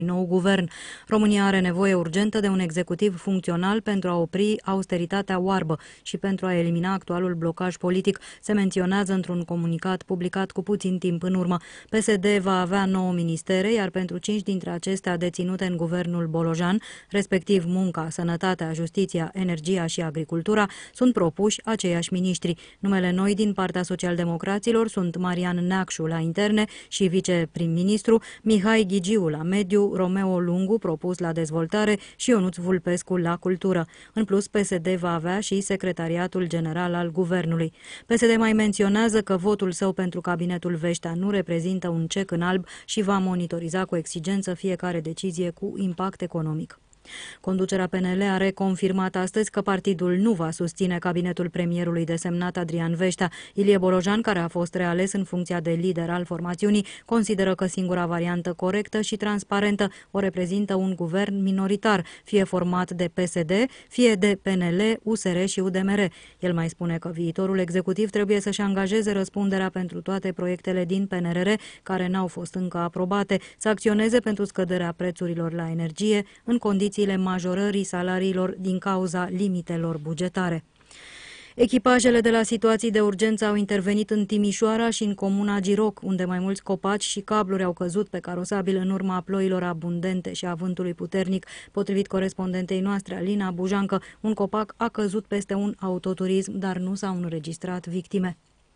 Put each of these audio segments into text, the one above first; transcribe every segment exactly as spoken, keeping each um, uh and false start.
nou guvern. România are nevoie urgentă de un executiv funcțional pentru a opri austeritatea oarbă și pentru a elimina actualul blocaj politic, se menționează într-un comunicat publicat cu puțin timp în urmă. P S D va avea nouă ministere, iar pentru cinci dintre acestea deținute în guvernul Bolojan, respectiv munca, sănătatea, justiția, energia și agricultura, sunt propuși aceiași miniștri. Numele noi din partea socialdemocraților sunt Marian Neacșu la interne și viceprim-ministru, Mihai Ghigiu la mediu, Romeo Lungu, propus la dezvoltare, și Ionuț Vulpescu la cultură. În plus, P S D va avea și secretariatul general al guvernului. P S D mai menționează că votul său pentru cabinetul Veștea nu reprezintă un cec în alb și va monitoriza cu exigență fiecare decizie cu impact economic. Conducerea P N L a reconfirmat astăzi că partidul nu va susține cabinetul premierului desemnat Adrian Veștea. Ilie Bolojan, care a fost reales în funcția de lider al formațiunii, consideră că singura variantă corectă și transparentă o reprezintă un guvern minoritar, fie format de P S D, fie de P N L, U S R și U D M R. El mai spune că viitorul executiv trebuie să-și angajeze răspunderea pentru toate proiectele din P N R R care n-au fost încă aprobate, să acționeze pentru scăderea prețurilor la energie în condiții majorării salariilor din cauza limitelor bugetare. Echipajele de la situații de urgență au intervenit în Timișoara și în comuna Giroc, unde mai mulți copaci și cabluri au căzut pe carosabil în urma ploilor abundente și a vântului puternic. Potrivit corespondentei noastre, Alina Bujancă, un copac a căzut peste un autoturism, dar nu s-au înregistrat victime.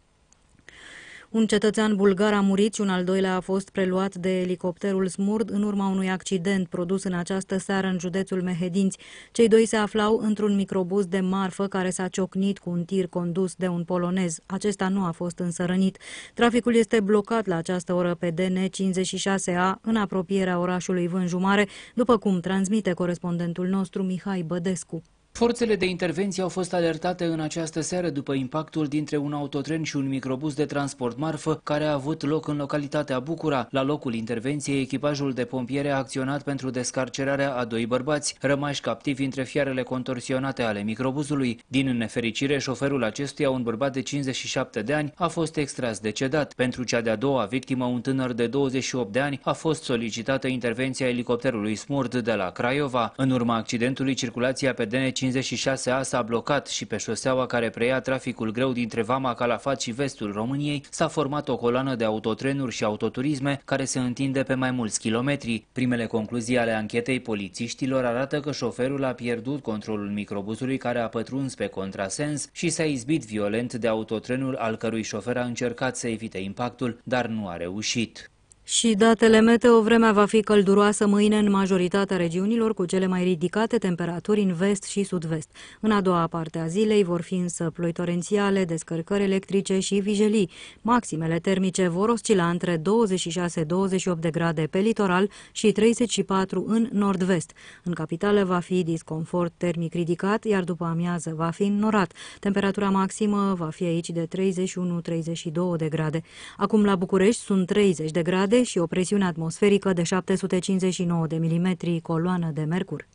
Un cetățean bulgar a murit și un al doilea a fost preluat de elicopterul Smurd în urma unui accident produs în această seară în județul Mehedinți. Cei doi se aflau într-un microbuz de marfă care s-a ciocnit cu un tir condus de un polonez. Acesta nu a fost însă rănit. Traficul este blocat la această oră pe D N cincizeci și șase A în apropierea orașului Vânju Mare, după cum transmite corespondentul nostru Mihai Bădescu. Forțele de intervenție au fost alertate în această seară după impactul dintre un autotren și un microbuz de transport marfă care a avut loc în localitatea Bucura. La locul intervenției, echipajul de pompiere a acționat pentru descarcerarea a doi bărbați, rămași captivi între fiarele contorsionate ale microbuzului. Din nefericire, șoferul acestuia, un bărbat de cincizeci și șapte de ani, a fost extras decedat. Pentru cea de-a doua victimă, un tânăr de douăzeci și opt de ani, a fost solicitată intervenția elicopterului Smurd de la Craiova. În urma accidentului, circulația pe D N cincizeci și șase A s-a blocat și pe șoseaua care preia traficul greu dintre Vama, Calafat și vestul României s-a format o coloană de autotrenuri și autoturisme care se întinde pe mai mulți kilometri. Primele concluzii ale anchetei polițiștilor arată că șoferul a pierdut controlul microbuzului care a pătruns pe contrasens și s-a izbit violent de autotrenul al cărui șofer a încercat să evite impactul, dar nu a reușit. Și datele meteo, vremea va fi călduroasă mâine în majoritatea regiunilor, cu cele mai ridicate temperaturi în vest și sud-vest. În a doua parte a zilei vor fi însă ploi torențiale, descărcări electrice și vijelii. Maximele termice vor oscila între douăzeci și șase - douăzeci și opt de grade pe litoral și treizeci și patru în nord-vest. În capitală va fi disconfort termic ridicat, iar după amiază va fi înnorat. Temperatura maximă va fi aici de treizeci și unu - treizeci și doi de grade. Acum la București sunt treizeci de grade și o presiune atmosferică de șapte sute cincizeci și nouă de milimetri, coloană de mercur.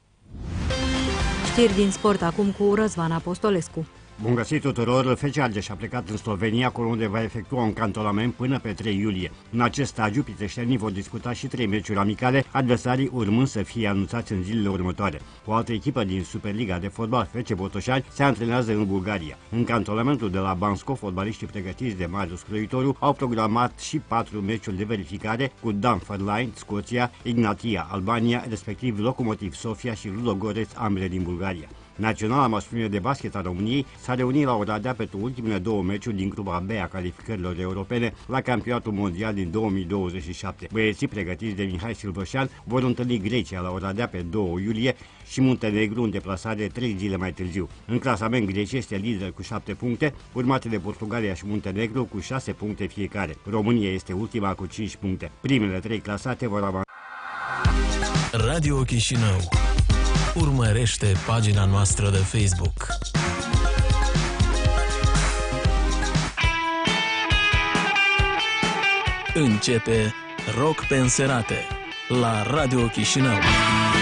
Știri din sport acum cu Răzvan Apostolescu. Bun găsit tuturor! F C Argeș a plecat în Slovenia, acolo unde va efectua un cantonament până pe trei iulie. În acest stagiu, piteștenii vor discuta și trei meciuri amicale, adversarii urmând să fie anunțați în zilele următoare. O altă echipă din Superliga de fotbal, F C Botoșani, se antrenează în Bulgaria. În cantonamentul de la Bansko, fotbaliștii pregătiți de Marius Croitoru au programat și patru meciuri de verificare cu Dunfermline, Scoția, Ignatia, Albania, respectiv Lokomotiv Sofia și Ludogorets, ambele din Bulgaria. Naționala masculină de basket a României s-a reunit la Oradea pentru ultimele două meciuri din grupa B a calificărilor europene la campionatul mondial din două mii douăzeci și șapte. Băieții pregătiți de Mihai Silvășan vor întâlni Grecia la Oradea pe doi iulie și Muntenegru în deplasare trei zile mai târziu. În clasament, Grecia este lider cu șapte puncte, urmate de Portugalia și Muntenegru cu șase puncte fiecare. România este ultima cu cinci puncte. Primele trei clasate vor avansa. Radio Chișinău. Urmărește pagina noastră de Facebook. Începe Rock pe înserate la Radio Chișinău.